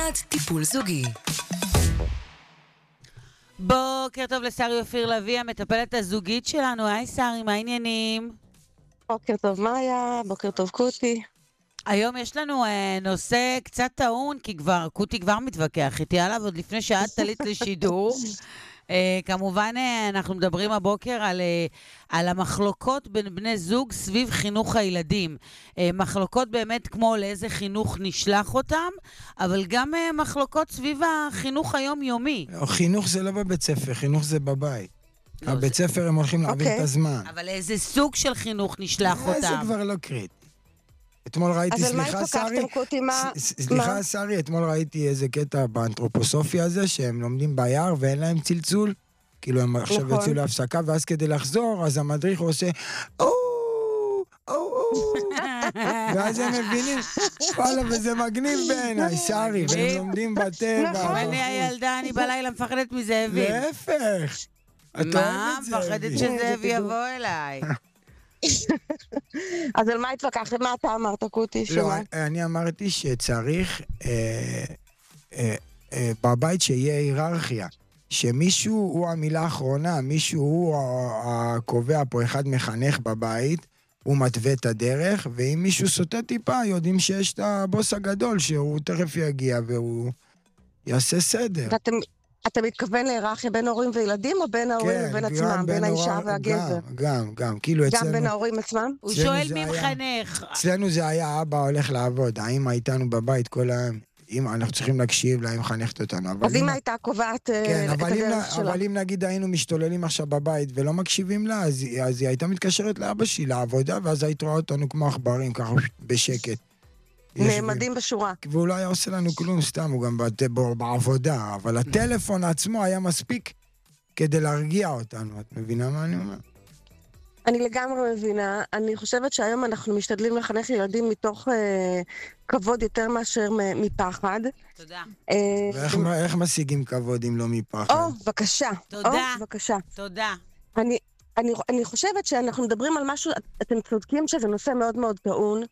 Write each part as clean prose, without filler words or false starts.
פינת טיפול זוגי. בוקר טוב לשרי אופיר לוי, המטפלת הזוגית שלנו. היי שרי, מה העניינים? בוקר טוב מאיה, בוקר טוב קוטי. היום יש לנו נושא קצת טעון, כי קוטי כבר מתווכח איתי עליו, עוד לפני שאת תלית לשידור. כמובן אנחנו מדברים הבוקר על המחלוקות בין בני זוג סביב חינוך הילדים. מחלוקות באמת כמו לאיזה חינוך נשלח אותם, אבל גם מחלוקות סביב החינוך היומיומי. חינוך זה לא בבית ספר, חינוך זה בבית. הבית ספר הם הולכים להעביר את הזמן. אבל איזה סוג של חינוך נשלח אותם? זה כבר לא קריטי. אתמול ראיתי, סליחה שרי, אתמול ראיתי איזה קטע באנתרופוסופיה הזה, שהם לומדים ביער ואין להם צלצול, כאילו הם עכשיו יוצאו להפסקה, ואז כדי לחזור, אז המדריך עושה, ואז הם מבינים, וואלה, וזה מגניב בעיניי, שרי, והם לומדים בטבע. ואני הילדה, אני בלילה מפחדת מזאבים. להפך. מה? מפחדת שזאב יבוא אליי. אז על מה התווכחת? מה אתה אמרת, קוטי? לא, אני אמרתי שצריך בבית שיהיה היררכיה. שמישהו הוא המילה האחרונה, מישהו הוא הקובע פה, אחד מחנך בבית, הוא מתווה את הדרך, ואם מישהו סוטה טיפה, יודעים שיש את הבוס הגדול, שהוא תכף יגיע והוא יעשה סדר. אתה מתכוון להיררכיה בין הורים וילדים, או בין ההורים ובין עצמם, בין האישה והגבר? גם, כאילו אצלנו... גם בין ההורים עצמם? הוא שואל מי מחנך. אצלנו זה היה אבא הולך לעבוד, האמא איתנו בבית כל היום, אנחנו צריכים להקשיב לה, אם חנכת אותנו. אז אמא הייתה קובעת את הדרך שלה. אבל אם נגיד היינו משתוללים עכשיו בבית ולא מקשיבים לה, אז היא הייתה מתקשרת לאבא שלי לעבודה, ואז היית רואה אותנו כמו עכברים, ככה בשקט. נעמדים בשורה. והוא לא היה עושה לנו כלום, סתם, הוא גם בעבודה, אבל הטלפון עצמו היה מספיק כדי להרגיע אותנו. את מבינה מה אני אומר? אני לגמרי מבינה. אני חושבת שהיום אנחנו משתדלים לחנך ילדים מתוך כבוד יותר מאשר מפחד. תודה. ואיך משיגים כבוד אם לא מפחד? בבקשה. תודה. בבקשה. תודה. אני חושבת שאנחנו מדברים על משהו, אתם צודקים שזה נושא מאוד מאוד טעון.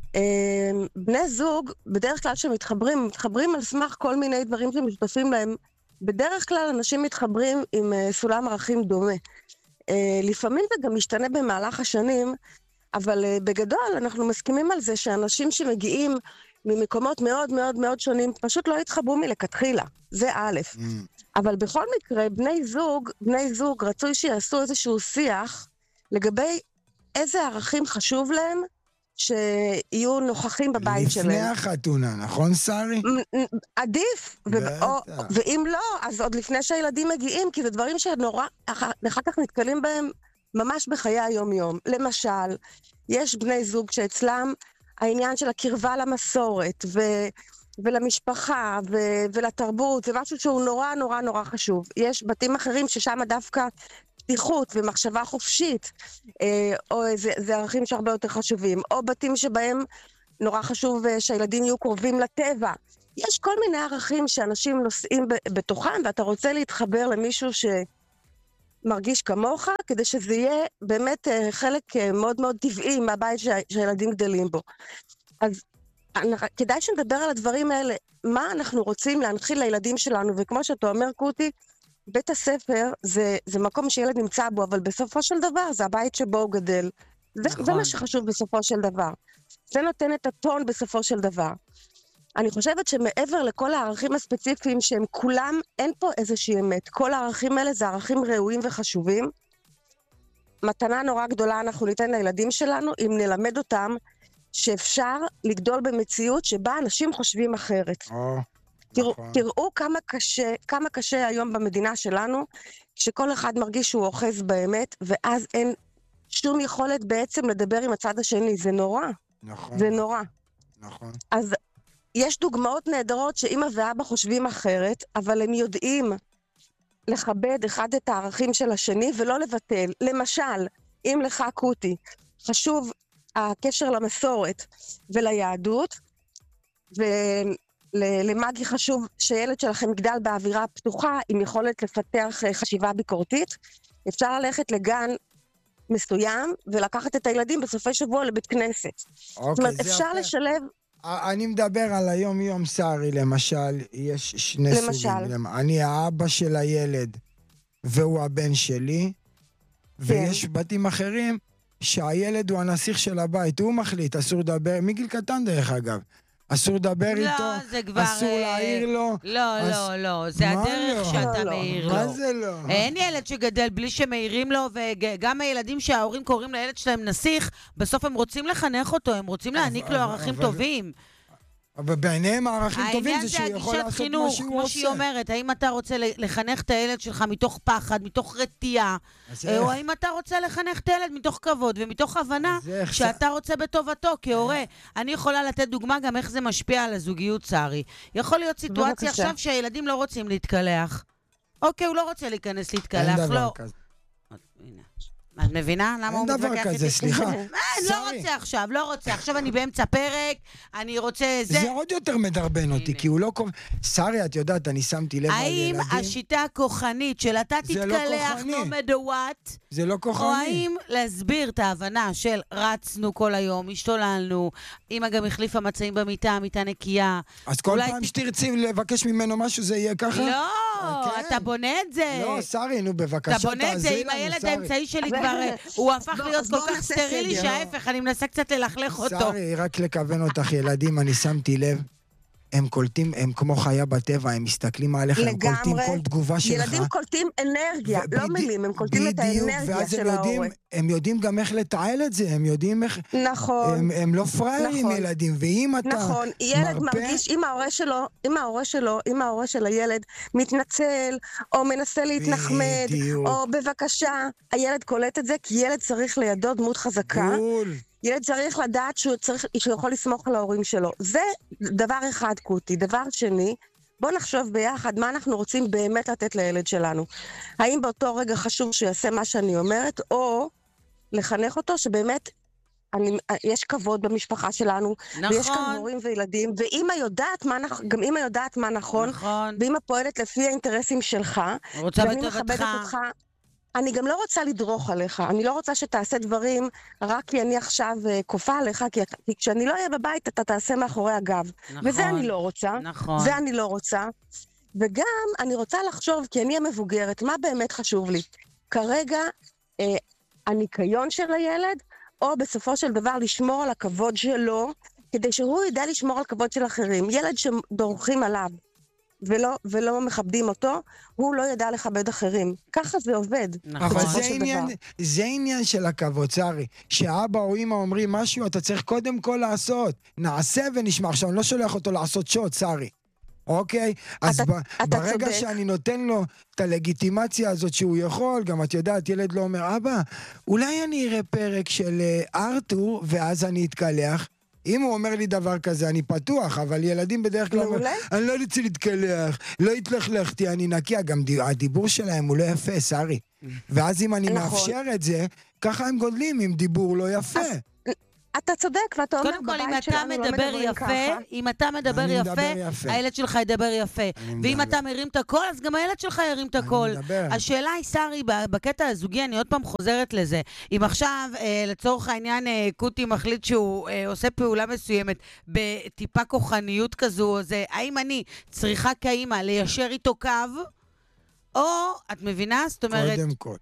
בני זוג, בדרך כלל שמתחברים, מתחברים על סמך כל מיני דברים שמשתפים להם. בדרך כלל אנשים מתחברים עם סולם ערכים דומה. לפעמים זה גם משתנה במהלך השנים, אבל בגדול אנחנו מסכימים על זה שאנשים שמגיעים ממקומות מאוד מאוד מאוד שונים, פשוט לא יתחברו מלכתחילה. זה א'. אבל בכל מקרה, בני זוג רצוי שיעשו איזשהו שיח לגבי איזה ערכים חשוב להם, שיהיו נוכחים בבית שלהם. לפני החתונה, נכון שרי? עדיף, ואם לא, אז עוד לפני שהילדים מגיעים, כי זה דברים שנורא, אחר כך נתקלים בהם ממש בחיי היום-יום. למשל, יש בני זוג שאצלם העניין של הקרבה למסורת, ולמשפחה, ולתרבות, זה משהו שהוא נורא נורא נורא חשוב. יש בתים אחרים ששם דווקא פתיחות ומחשבה חופשית, או זה ערכים שהרבה יותר חשובים, או בתים שבהם נורא חשוב שהילדים יהיו קרובים לטבע. יש כל מיני ערכים שאנשים נושאים בתוכם, ואתה רוצה להתחבר למישהו שמרגיש כמוך, כדי שזה יהיה באמת חלק מאוד מאוד טבעי מהבית שהילדים גדלים בו. אז כדאי שנדבר על הדברים האלה, מה אנחנו רוצים להנחיל לילדים שלנו, וכמו שאתה אומר קוטי, בית הספר זה מקום שילד נמצא בו, אבל בסופו של דבר זה הבית שבו הוא גדל. זה מה שחשוב בסופו של דבר. זה נותן את הטון בסופו של דבר. אני חושבת שמעבר לכל הערכים הספציפיים שהם כולם, אין פה איזושהי אמת. כל הערכים האלה זה ערכים ראויים וחשובים. מתנה נורא גדולה אנחנו ניתן לילדים שלנו, אם נלמד אותם שאפשר לגדול במציאות שבה אנשים חושבים אחרת. תראו כמה קשה היום במדינה שלנו, שכל אחד מרגיש שהוא אוחז באמת, ואז אין שום יכולת בעצם לדבר עם הצד השני. זה נורא. נכון. זה נורא. נכון. אז יש דוגמאות נהדרות שאמא ואבא חושבים אחרת, אבל הם יודעים לכבד אחד את הערכים של השני ולא לבטל. למשל, אם לך קוטי חשוב הקשר למסורת וליהדות, ולמגי חשוב שילד שלכם יגדל באווירה פתוחה עם יכולת לפתח חשיבה ביקורתית, אפשר ללכת לגן מסוים ולקחת את הילדים בסופי שבוע לבית כנסת. זאת אומרת, אפשר לשלב אני מדבר על היום-יום, שרי, למשל, יש שני סוגים. אני האבא של הילד, והוא הבן שלי, ויש בתים אחרים שהילד הוא הנסיך של הבית, הוא מחליט, אסור לדבר, מגיל קטן דרך אגב. אסור לדבר איתו, אסור להעיר לו. לא, זה הדרך שאתה מעיר לו. מה זה לא? אין ילד שגדל בלי שמעירים לו, וגם הילדים שההורים קוראים לילד שלהם נסיך, בסוף הם רוצים לחנך אותו, הם רוצים להעניק לו ערכים טובים. אבל בעיניהם הערכים טובים זה שהוא יכול לעשות מה שהוא עושה. כמו שהיא אומרת, האם אתה רוצה לחנך את הילד שלך מתוך פחד, מתוך רתיעה, או האם אתה רוצה לחנך את הילד מתוך כבוד ומתוך הבנה שאתה רוצה בטובתו כהורה. אני יכולה לתת דוגמה גם איך זה משפיע על הזוגיות, שרי. יכול להיות סיטואציה עכשיו שהילדים לא רוצים להתקלח. אוקיי, הוא לא רוצה להיכנס להתקלח, לא. אין דבר כזה. הנה. את מבינה? למה הוא מתווכח איתי? אין דבר כזה, סליחה. לא רוצה עכשיו, לא רוצה. עכשיו אני באמצע פרק, אני רוצה זה. זה עוד יותר מדרבן אותי, כי הוא לא קובע. שרי, את יודעת, אני שמתי לב על ילדים. האם השיטה הכוחנית של אתה תתקלח no matter what, זה לא כוחני. או האם להסביר את ההבנה של רצנו כל היום, השתוללנו, אמא גם החליפה מצעים במיטה, המיטה נקייה. אז כל פעם שתרצי לבקש ממנו משהו, זה יהיה ככה? לא, אתה בונה את זה. לא, שרי, נו, בבקשה, אתה בונה את זה עם הילד האמצעי שלי כבר, הוא הפך להיות כל כך סטרילי שההפך, אני מנסה קצת ללכלך אותו. שרי, רק לכוון אותך ילדים, אני שמתי לב, הם קולטים, הם כמו חיה בטבע, הם מסתכלים עליך, הם קולטים כל תגובה שלך. ילדים קולטים אנרגיה, לא מילים, הם קולטים את האנרגיה של ההורה. הם יודעים גם איך לתעל את זה, הם יודעים איך... נכון. הם לא פראיירים ילדים, ואם אתה מרפא... נכון, ילד מרגיש, אם ההורה של הילד מתנצל, או מנסה להתנחמד, או בבקשה, הילד קולט את זה, כי ילד צריך לידו דמות חזקה. ילד צריך לדעת שהוא יכול לסמוך על ההורים שלו. זה דבר אחד קוטי. דבר שני, בוא נחשוב ביחד מה אנחנו רוצים באמת לתת לילד שלנו. האם באותו רגע חשוב שהוא יעשה מה שאני אומרת, או לחנך אותו שבאמת יש כבוד במשפחה שלנו, נכון. ויש כאן הורים וילדים, ואמא יודעת גם אמא יודעת מה נכון, ואמא פועלת לפי האינטרסים שלך, ואני מכבדת אותך. אני גם לא רוצה לדרוך עליך, אני לא רוצה שתעשה דברים רק כי אני עכשיו כופה עליך, כי כשאני לא אהיה בבית אתה תעשה מאחורי הגב. נכון, וזה אני לא רוצה, נכון. זה אני לא רוצה. וגם אני רוצה לחשוב, כי אני המבוגרת, מה באמת חשוב לי? כרגע הניקיון של הילד, או בסופו של דבר לשמור על הכבוד שלו, כדי שהוא ידע לשמור על כבוד של אחרים. ילד שדורכים עליו. ולא מכבדים אותו, הוא לא ידע לכבד אחרים. ככה זה עובד. אבל זה עניין של הכבוד, שרי. שאבא או אמא אומרים משהו, אתה צריך קודם כל לעשות. נעשה ונשמע. עכשיו, אני לא שולח אותו לעשות שוט, שרי. אוקיי? אז ברגע שאני נותן לו את הלגיטימציה הזאת שהוא יכול, גם את יודעת, ילד לא אומר, אבא, אולי אני אראה פרק של ארתור, ואז אני אתקלח. אם הוא אומר לי דבר כזה, אני פתוח, אבל ילדים בדרך כלל אומר, אני לא רוצה להתקלח, לא התלכלכתי, אני נקיה, גם הדיבור שלהם הוא לא יפה, שרי. ואז אם אני מאפשר את זה, ככה הם גודלים עם דיבור לא יפה. אתה צודק, ואתה אומר, בבית שלנו לא מדברים ככה. אם אתה מדבר יפה, הילד שלך ידבר יפה. ואם אתה מרים את הקול, אז גם הילד שלך ירים את הקול. השאלה היא, שרי, בקטע הזוגי, אני עוד פעם חוזרת לזה. אם עכשיו, לצורך העניין, קוטי מחליט שהוא עושה פעולה מסוימת בטיפה כוחניות כזו, האם אני צריכה כאימא ליישר איתו קו, או, את מבינה? זאת אומרת... קודם כל.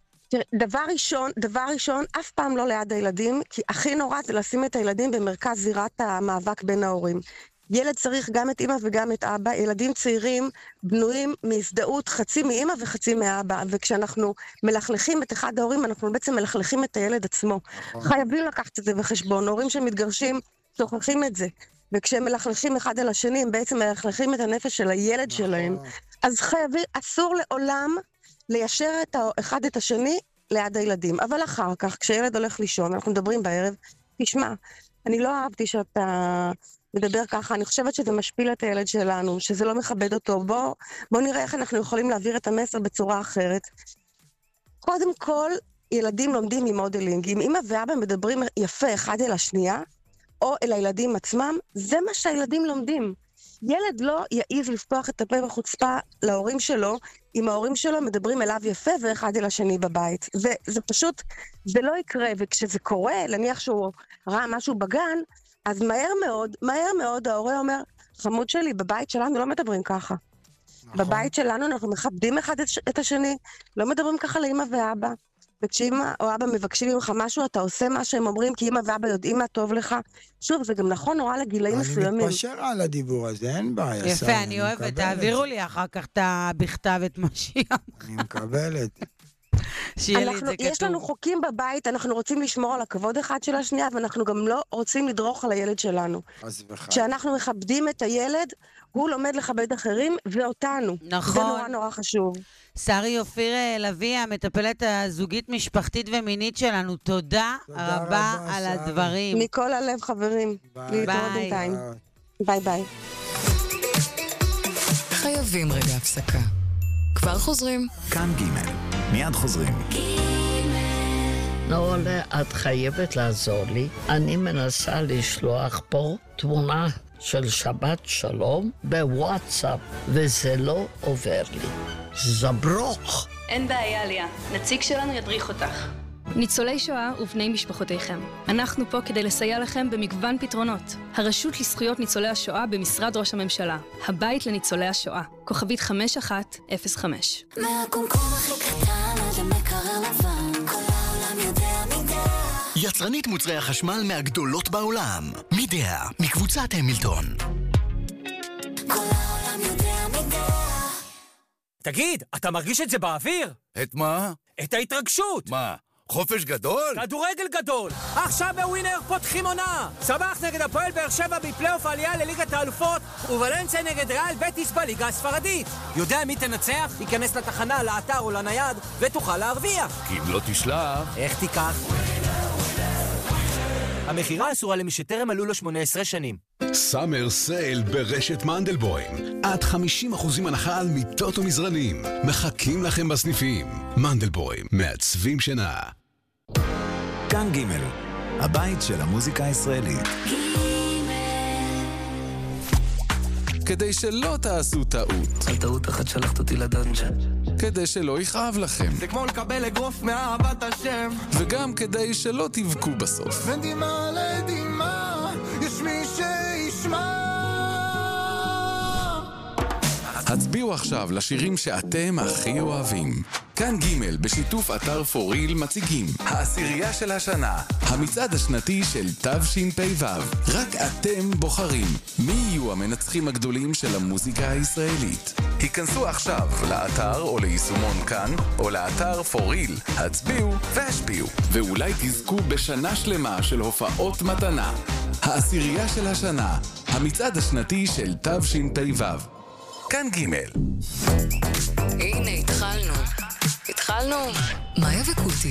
דבר ראשון, אף פעם לא ליד הילדים, כי הכי נורא זה לשים את הילדים במרכז זירת המאבק בין ההורים. ילד צריך גם את אמא וגם את אבא, ילדים צעירים בנויים מהזדהות חצי מאמא וחצי מאבא, וכשאנחנו מלכלכים את אחד ההורים, אנחנו בעצם מלכלכים את הילד עצמו. חייבים לקחת את זה בחשבון, הורים שמתגרשים שוכחים את זה, וכשהם מלכלכים אחד על השני, הם בעצם מלכלכים את הנפש של הילד שלהם. אז אסור לעולם ליישר אחד את השני ליד הילדים. אבל אחר כך, כשילד הולך לישון, אנחנו מדברים בערב, תשמע, אני לא אהבתי שאתה מדבר ככה, אני חושבת שזה משפיל את הילד שלנו, שזה לא מכבד אותו. בוא נראה איך אנחנו יכולים להעביר את המסר בצורה אחרת. קודם כל, ילדים לומדים ממודלינג. אם אמא ואבא מדברים יפה אחד אל השנייה, או אל הילדים עצמם, זה מה שהילדים לומדים. ילד לא יעיז לפתוח את הפה בחוצפה להורים שלו, אם ההורים שלו מדברים אליו יפה ואחד אל השני בבית. זה פשוט, זה לא יקרה, וכשזה קורה, נניח שהוא ראה משהו בגן, אז מהר מאוד ההורה אומר, חמוד שלי, בבית שלנו לא מדברים ככה. נכון. בבית שלנו אנחנו מכבדים אחד את השני, לא מדברים ככה לאמא ואבא. וכשאמא או אבא מבקשים ממך משהו, אתה עושה מה שהם אומרים, כי אמא ואבא יודעים מה טוב לך. שוב, זה גם נכון נורא לגילאים מסוימים. אני מתפשר על הדיבור הזה, אין בעיה. יפה, אני אוהבת, תעבירו לי אחר כך בכתב את מה שהיא אמרה. אני מקבלת. יש לנו חוקים בבית, אנחנו רוצים לשמור על הכבוד אחד של השנייה, ואנחנו גם לא רוצים לדרוך על הילד שלנו. כשאנחנו מכבדים את הילד, הוא לומד לכבד אחרים ואותנו. נכון. זה נורא נורא חשוב. שרי אופיר לביא, המטפלת הזוגית משפחתית ומינית שלנו, תודה רבה על הדברים. מכל הלב חברים. להתראות בינתיים. ביי ביי. חייבים רגע הפסקה. כבר חוזרים. כאן ג' מיד חוזרים. נורלה, את חייבת לעזור לי. אני מנסה לשלוח פה תמונה של שבת שלום בוואטסאפ, וזה לא עובר לי. זברוך. אין בעיה, ליה. נציג שלנו ידריך אותך. ניצולי שואה ובני משפחותיכם. אנחנו פה כדי לסייע לכם במגוון פתרונות. הרשות לזכויות ניצולי השואה במשרד ראש הממשלה. הבית לניצולי השואה. כוכבית 5105. מהקומקום הכי קטן עד המקרר לבן, כל העולם יודע מידע. יצרנית מוצרי החשמל מהגדולות בעולם. מידע, מקבוצת המילטון. כל העולם יודע מידע. תגיד, אתה מרגיש את זה באוויר? את מה? את ההתרגשות. מה? חופש גדול? כדורגל גדול! עכשיו בווינר פותחים עונה! סמך נגד הפועל באר שבע בפלייאוף העלייה לליגת האלופות, וולנסיה נגד ריאל בטיס בליגה הספרדית. יודע מי תנצח? ייכנס לתחנה, לאתר או לנייד, ותוכל להרוויח. כי אם לא תשלח... איך תיקח? המחירה אסורה למי שטרם מלאו לו 18 שנים. סאמר סייל ברשת מנדלבוים. עד 50% הנחה על מיטות ומזרנים. מחכים לכם בסניפים. מנדלבוים, מעצבים שינה. כאן ג' הבית של המוזיקה הישראלית. כדי שלא תעשו טעות. על טעות אחת שלחת אותי לדנג'ה. כדי שלא יכאב לכם. זה כמו לקבל אגרוף מאהבת השם. וגם כדי שלא תבכו בסוף. ונדימה לדימה, יש מי שישמע. הצביעו עכשיו לשירים שאתם הכי אוהבים. כאן ג' בשיתוף אתר פוריל מציגים העשירייה של השנה, המצעד השנתי של תשפ"ו. רק אתם בוחרים מי יהיו המנצחים הגדולים של המוזיקה הישראלית. היכנסו עכשיו לאתר או ליישומון כאן או לאתר פוריל, הצביעו והשפיעו, ואולי תזכו בשנה שלמה של הופעות מתנה. העשירייה של השנה, המצעד השנתי של תשפ"ו. כאן ג'. הנה, התחלנו. מאיה וקוטי.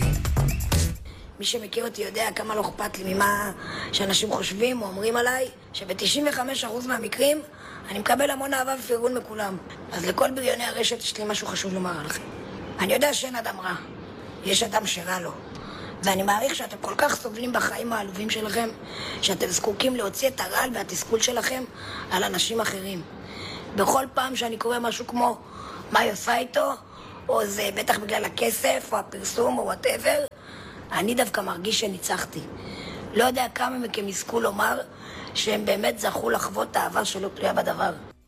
מי שמכיר אותי יודע כמה לא אכפת לי ממה שאנשים חושבים או אומרים עליי, שב-95% מהמקרים אני מקבל המון אהבה ופרגון מכולם. אז לכל בריוני הרשת יש לי משהו חשוב לומר עליכם. אני יודע שאין אדם רע, יש אדם שרע לו. ואני מעריך שאתם כל כך סובלים בחיים העלובים שלכם, שאתם זקוקים להוציא את הרעל והתסכול שלכם על אנשים אחרים. בכל פעם שאני קורא משהו כמו מה היא עושה איתו, או זה בטח בגלל הכסף, או הפרסום, או whatever, אני דווקא מרגיש שניצחתי. לא יודע כמה מכם יזכו לומר שהם באמת זכו לחוות אהבה שלא תלויה בדבר.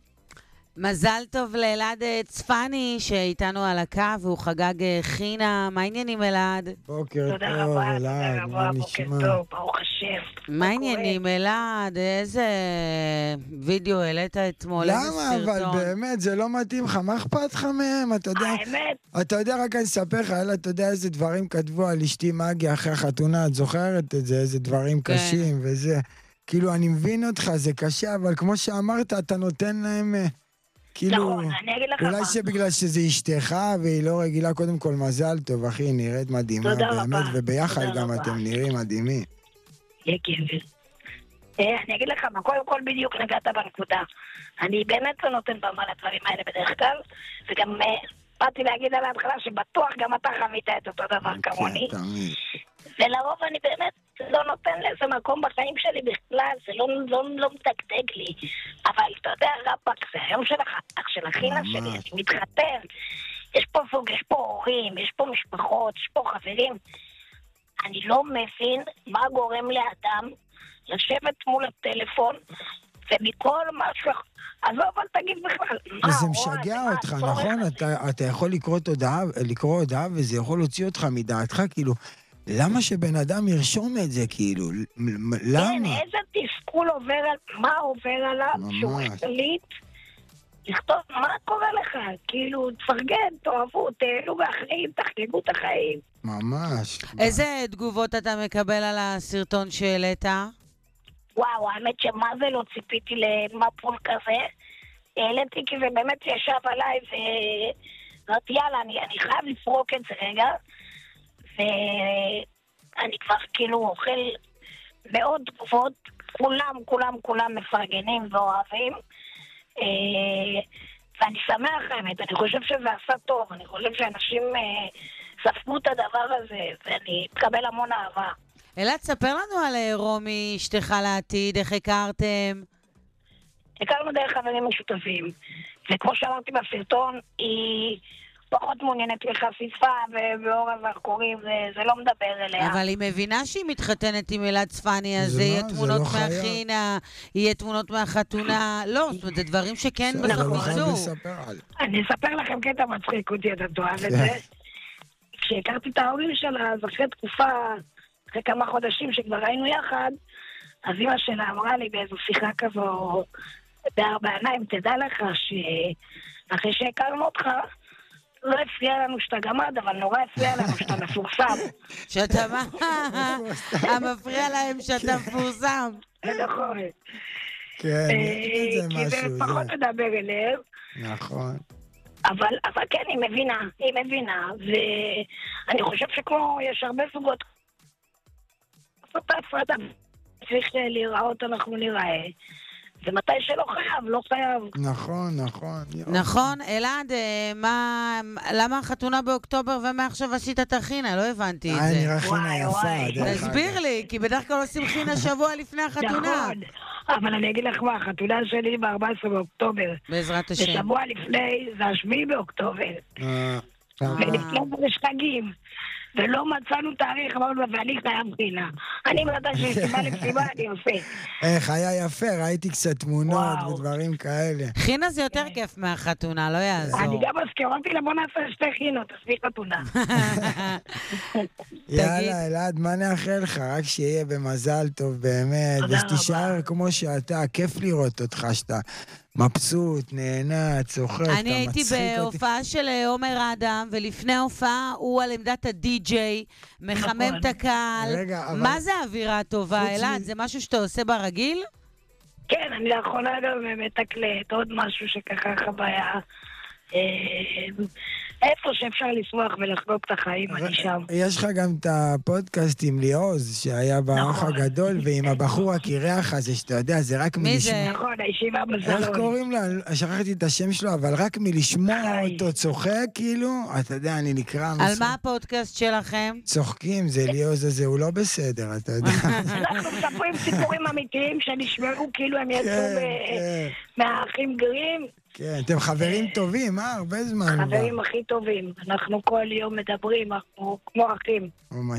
מזל טוב לאלעד צפני שאיתנו על הקו, והוא חגג חינה. מה העניינים אלעד? בוקר טוב, אלעד, מה נשמע? בוקר טוב, ברוך השם. מה העניינים אלעד? איזה וידאו העלית אתמול? למה? אבל באמת, זה לא מתאים לך, מה אכפת לך מהם? אתה יודע, רק אני אספר לך, אלעד, אתה יודע איזה דברים כתבו על אשתי מגי אחרי החתונה, את זוכרת את זה? איזה דברים קשים וזה. כאילו, אני מבין אותך, זה קשה, אבל כמו שאמרת, אתה נותן להם... כאילו, אולי שבגלל שזה אשתך והיא לא רגילה, קודם כל מזל טוב, אחי, נראית מדהימה, באמת, וביחד גם אתם נראים מדהימים. יקיבי. אני אגיד לך מה, קודם כל בדיוק נגעת בנקודה. אני באמת לא נותן במה לדברים האלה בדרך כלל, וגם באתי להגיד על ההתחלה שבטוח גם אתה חווית את אותו דבר כמוני. ולרוב אני באמת לא נותן לאיזה מקום בחיים שלי בכלל, זה לא מתקדק לי. אבל אתה יודע, רבק, זה היום של החינה שלי, אני מתחתן. יש פה זוג, יש פה הורים, יש פה משפחות, יש פה חברים. אני לא מבין מה גורם לאדם לשבת מול הטלפון, ומכל משהו, עזוב, אל תגיד בכלל. וזה משגע אותך, נכון? אתה יכול לקרוא הודעה, וזה יכול להוציא אותך מדעתך, כאילו, למה שבן אדם ירשום את זה, כאילו? למה? כן, איזה תסכול עובר, מה עובר עליו, שהוא החליט לכתוב, מה קורה לך? כאילו, תפרגן, תאהבו, תהנו באחרים, תחגגו את החיים. ממש. איזה תגובות אתה מקבל על הסרטון שהעלית? וואו, האמת שמה זה לא ציפיתי למפול כזה. העליתי כי זה באמת ישב עליי, ואמרתי, יאללה, אני חייב לפרוק את זה רגע. ואני כבר כאילו אוכל מאוד תגובות, כולם מפרגנים ואוהבים. ואני שמח האמת, אני חושב שזה עשה טוב, אני חושב שאנשים ספגו את הדבר הזה, ואני אקבל המון אהבה. אלעד, ספר לנו על רומי, אשתך לעתיד, איך הכרתם? הכרנו דרך חברים משותפים, וכמו שאמרתי בסרטון, היא פחות מעוניינת בחשיפה ובאור הזרקורים, זה לא מדבר אליה. אבל היא מבינה שהיא מתחתנת עם אלעד צפני, אז יהיה תמונות מהחינה, יהיה תמונות מהחתונה, לא, זאת אומרת, זה דברים שכן בסוף ייצאו. אני אספר לכם קטע מצחיק אותי, אתה תאהב את זה. כשהכרתי את ההורים שלה, אז אחרי תקופה, אחרי כמה חודשים שכבר היינו יחד, אז אמא שלה אמרה לי באיזו שיחה כזו, בארבע עיניים, תדע לך שאחרי שהכרנו אותך, לא הפריע לנו שאתה גמד, אבל נורא הפריע לנו שאתה מפורסם. שאתה מה? המפריע להם שאתה מפורסם. נכון. כן, זה משהו. כי זה פחות לדבר אליהם. נכון. אבל כן, היא מבינה, ואני חושב שכמו יש הרבה זוגות, הפרדה צריך להיראות, אנחנו נראה. ומתי שלא חייב, לא חייב. נכון. נכון, אלעד, למה החתונה באוקטובר ומעכשיו עשית את החינה? לא הבנתי את זה. נראה חינה יפה. תסביר לי, כי בדרך כלל עושים חינה שבוע לפני החתונה. נכון, אבל אני אגיד לך מה, החתונה שלי ב-14 באוקטובר. בעזרת השם. ושבוע לפני זה 7 באוקטובר. ולפני חודש חגים. ולא מצאנו תאריך, אמרנו, ואני חייב חינה. אני מרדה שסיבה לפסיבה, אני עושה. איך, היה יפה, ראיתי קצת תמונות ודברים כאלה. חינה זה יותר כיף מהחתונה, לא יעזור. אני גם מזכירתי לה, בוא נעשה 2 חינות, תסביך חתונה. יאללה, אלעד, מה נאחל לך? רק שיהיה במזל טוב באמת, ושתישאר כמו שאתה, כיף לראות אותך, שאתה מבסוט, נהנה, צוחק, אתה מצחיק אותי. אני הייתי בהופעה של עומר אדם, ולפני ההופעה הוא על עמדת הדי-ג'יי, מחמם את הקהל. מה זה האווירה הטובה, אלעד? זה משהו שאתה עושה ברגיל? כן, אני לאחרונה גם מתקלט, עוד משהו שככה חוויה. איפה שאפשר לשמוח ולחגוג את החיים, אני שם. יש לך גם את הפודקאסט עם ליאוז, שהיה באח הגדול, ועם הבחור הקירח הזה, שאתה יודע, זה רק מלשמוע. מי זה? נכון, הישיבה בסלון. איך קוראים לה? שכחתי את השם שלו, אבל רק מלשמוע אותו צוחק, כאילו, אתה יודע, אני נקרא... על מה הפודקאסט שלכם? צוחקים, זה ליאוז הזה, הוא לא בסדר, אתה יודע. אנחנו מספרים סיפורים אמיתיים שנשמעו כאילו הם יצאו מהאחים גרים. כן, אתם חברים טובים, הרבה זמן. חברים הכי טובים. אנחנו כל יום מדברים, אנחנו כמו אחים.